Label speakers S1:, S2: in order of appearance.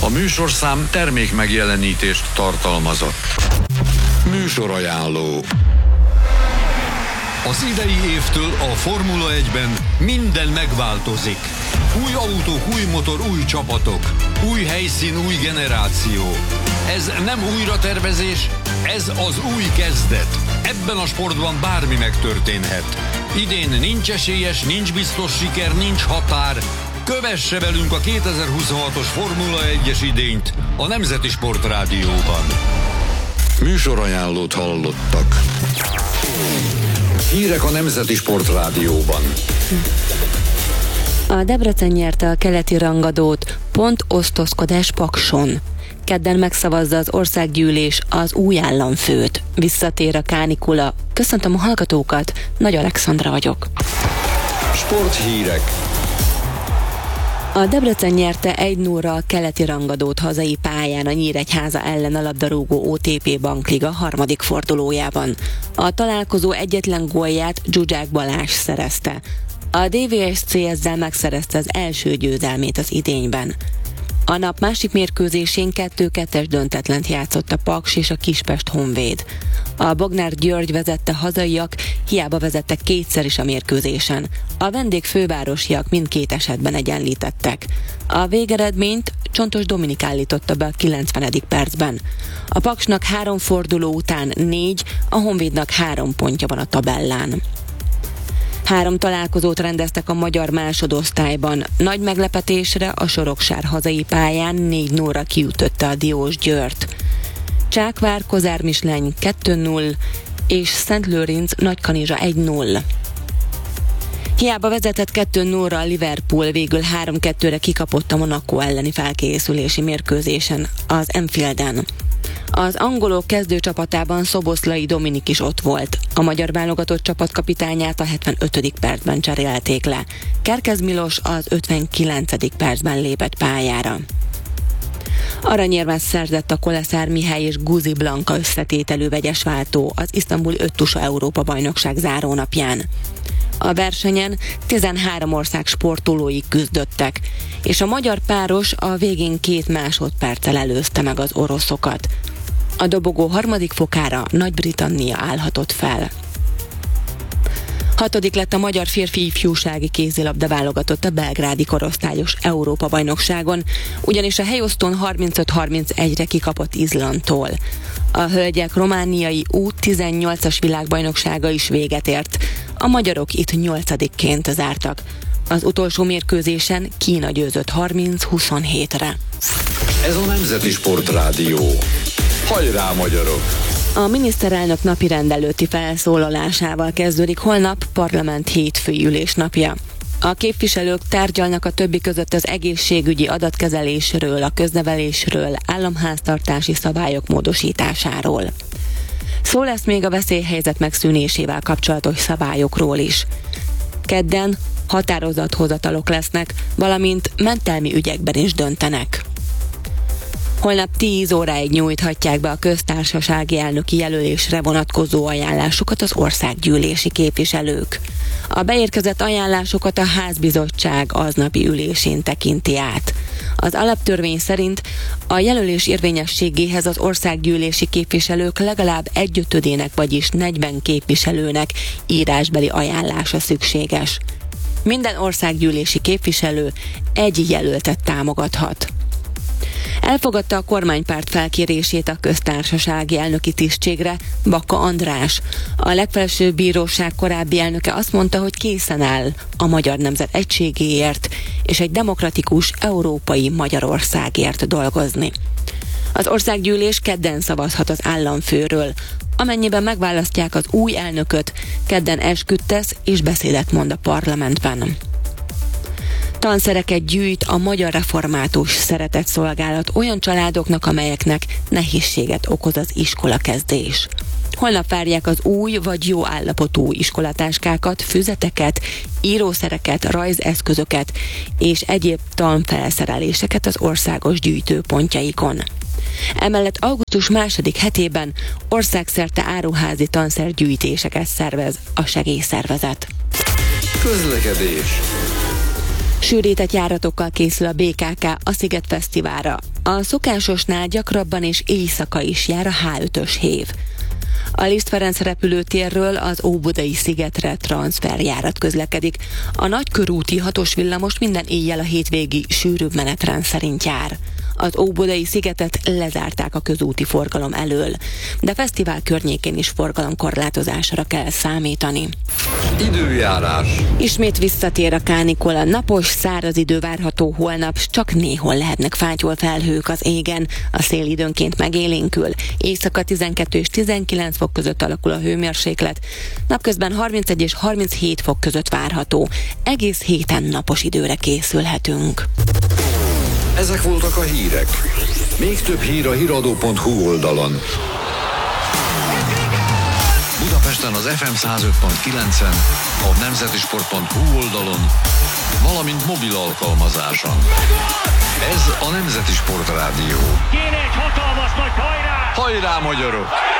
S1: A műsorszám termék megjelenítést tartalmazott. Műsorajánló.
S2: Az idei évtől a Formula 1-ben minden megváltozik. Új autók, új motor, új csapatok. Új helyszín, új generáció. Ez nem újratervezés, ez az új kezdet. Ebben a sportban bármi megtörténhet. Idén nincs esélyes, nincs biztos siker, nincs határ. Kövesse velünk a 2026-os Formula 1-es idényt a Nemzeti Sport Rádióban.
S1: Műsorajánlót hallottak. Hírek a Nemzeti Sport Rádióban.
S3: A Debrecen nyerte a keleti rangadót, pont osztozkodás Pakson. Kedden megszavazza az országgyűlés az új államfőt. Visszatér a kánikula. Köszöntöm a hallgatókat, Nagy Alexandra vagyok.
S1: Sporthírek.
S3: A Debrecen nyerte 1-0-ra a keleti rangadót hazai pályán a Nyíregyháza ellen a labdarúgó OTP Bankliga harmadik fordulójában. A találkozó egyetlen gólját Zsuzsák Balázs szerezte. A DVSC ezzel megszerezte az első győzelmét az idényben. A nap másik mérkőzésén 2-2-es döntetlent játszott a Paks és a Kispest Honvéd. A Bognár György vezette hazaiak, hiába vezettek kétszer is a mérkőzésen. A vendég fővárosiak mindkét esetben egyenlítettek. A végeredményt Csontos Dominik állította be a 90. percben. A Paksnak 3 forduló után 4, a Honvédnak 3 pontja van a tabellán. 3 találkozót rendeztek a magyar másodosztályban. Nagy meglepetésre a Soroksár hazai pályán 4-0-ra kiütötte a Diós Győrt. Csákvár Kozármisleny 2-0 és Szent Lőrinc Nagykanizsa 1-0. Hiába vezetett 2-0-ra a Liverpool, végül 3-2-re kikapott a Monaco elleni felkészülési mérkőzésen az Anfielden. Az angolok kezdőcsapatában Szoboszlai Dominik is ott volt. A magyar válogatott csapatkapitányát a 75. percben cserélték le. Kerkez Milos az 59. percben lépett pályára. Aranyérmet szerzett a Koleszár Mihály és Guzi Blanka összetételű vegyesváltó az Isztambul Öttusa Európa-bajnokság zárónapján. A versenyen 13 ország sportolói küzdöttek, és a magyar páros a végén 2 másodperccel előzte meg az oroszokat. A dobogó harmadik fokára Nagy-Britannia állhatott fel. 6. lett a magyar férfi ifjúsági kézilabda válogatott a belgrádi korosztályos Európa-bajnokságon, ugyanis a helyosztón 35-31-re kikapott Izlandtól. A hölgyek romániai U18-as világbajnoksága is véget ért. A magyarok itt 8-ként zártak. Az utolsó mérkőzésen Kína győzött 30-27-re.
S1: Ez a Nemzeti Sport Rádió. Hajrá, magyarok!
S3: A miniszterelnök napi rendelőtti felszólalásával kezdődik holnap parlament hétfői ülésnapja. A képviselők tárgyalnak a többi között az egészségügyi adatkezelésről, a köznevelésről, államháztartási szabályok módosításáról. Szó lesz még a veszélyhelyzet megszűnésével kapcsolatos szabályokról is. Kedden határozathozatalok lesznek, valamint mentelmi ügyekben is döntenek. Holnap 10 óráig nyújthatják be a köztársasági elnöki jelölésre vonatkozó ajánlásokat az országgyűlési képviselők. A beérkezett ajánlásokat a házbizottság aznapi ülésén tekinti át. Az alaptörvény szerint a jelölés érvényességéhez az országgyűlési képviselők legalább 1/5-ének, vagyis 40 képviselőnek írásbeli ajánlása szükséges. Minden országgyűlési képviselő egy jelöltet támogathat. Elfogadta a kormánypárt felkérését a köztársasági elnöki tisztségre Bakka András. A legfelsőbb bíróság korábbi elnöke azt mondta, hogy készen áll a magyar nemzet egységéért és egy demokratikus európai Magyarországért dolgozni. Az országgyűlés kedden szavazhat az államfőről. Amennyiben megválasztják az új elnököt, kedden esküt tesz és beszédet mond a parlamentben. Tanszereket gyűjt a Magyar Református Szeretetszolgálat olyan családoknak, amelyeknek nehézséget okoz az iskolakezdés. Holnap várják az új vagy jó állapotú iskolatáskákat, füzeteket, írószereket, rajzeszközöket és egyéb tanfelszereléseket az országos gyűjtőpontjaikon. Emellett augusztus 2. hetében országszerte áruházi tanszergyűjtéseket szervez a segélyszervezet.
S1: Közlekedés.
S3: Sűrített járatokkal készül a BKK a Sziget Fesztiválra. A szokásosnál gyakrabban és éjszaka is jár a H5-ös hév. A Liszt Ferenc repülőtérről az Óbudai szigetre transferjárat közlekedik. A nagykörúti 6-os villamos minden éjjel a hétvégi sűrűbb menetrend szerint jár. Az Óbudai szigetet lezárták a közúti forgalom elől, de fesztivál környékén is forgalomkorlátozásra kell számítani.
S1: Időjárás.
S3: Ismét visszatér a kánikula, napos, száraz idő várható holnap, csak néhol lehetnek fátyol felhők az égen, a szél időnként megélénkül, éjszaka 12 és 19 fok között alakul a hőmérséklet, napközben 31 és 37 fok között várható, egész héten napos időre készülhetünk.
S1: Ezek voltak a hírek. Még több hír a hiradó.hu oldalon. Budapesten az FM 105.9-en, a nemzetisport.hu oldalon, valamint mobil alkalmazáson. Ez a Nemzeti Sport Rádió.
S4: Kéne egy hatalmas nagy hajrá!
S1: Hajrá, magyarok!